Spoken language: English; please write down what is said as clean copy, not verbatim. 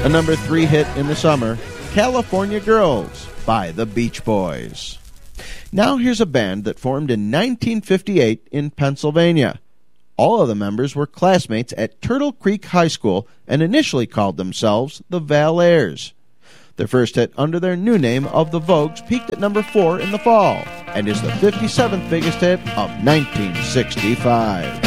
A number 3 hit in the summer, California Girls by the Beach Boys. Now here's a band that formed in 1958 in Pennsylvania. All of the members were classmates at Turtle Creek High School and initially called themselves the Valairs. Their first hit under their new name of the Vogues peaked at number 4 in the fall and is the 57th biggest hit of 1965.